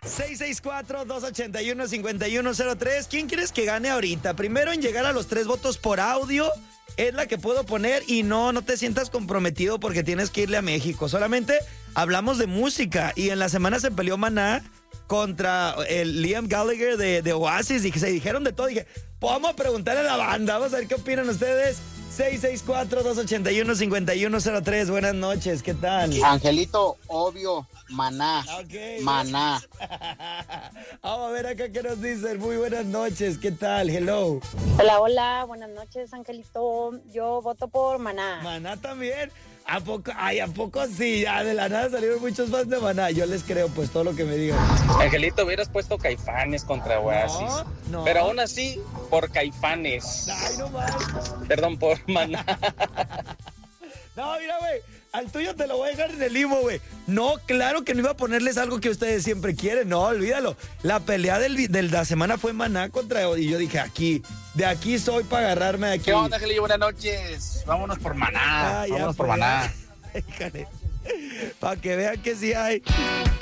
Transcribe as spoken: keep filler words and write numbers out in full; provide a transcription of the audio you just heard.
seis seis cuatro, dos ocho uno, cinco uno cero tres. ¿Quién quieres que gane ahorita? Primero en llegar a los tres votos por audio es la que puedo poner y no, no te sientas comprometido porque tienes que irle a México. Solamente hablamos de música y en la semana se peleó Maná contra el Liam Gallagher de, de Oasis y que se dijeron de todo. Dije, pues vamos a preguntarle a la banda, vamos a ver qué opinan ustedes. seis seis cuatro, dos ocho uno, cinco uno cero tres. Buenas noches, ¿qué tal? Angelito, obvio, Maná. Okay. Maná. Vamos a ver acá qué nos dicen. Muy buenas noches, ¿qué tal? Hello. Hola, hola, buenas noches, Angelito. Yo voto por Maná. Maná también. ¿A poco? Ay, ¿a poco sí? Ya de la nada salieron muchos fans de Maná. Yo les creo, pues, todo lo que me digan. Angelito, hubieras puesto Caifanes contra Oasis. No, no. Pero aún así, por Caifanes. Ay, no más. Perdón, por Maná. No, mira, güey, al tuyo te lo voy a dejar en el limbo, güey. No, claro que no iba a ponerles algo que ustedes siempre quieren, no, olvídalo. La pelea del, de la semana fue Maná contra... Y yo dije, aquí, de aquí soy para agarrarme de aquí. ¿Qué onda, Angelillo? Buenas noches. Vámonos por Maná. Ah, ya, Vámonos por pues, Maná. Para que vean que sí hay.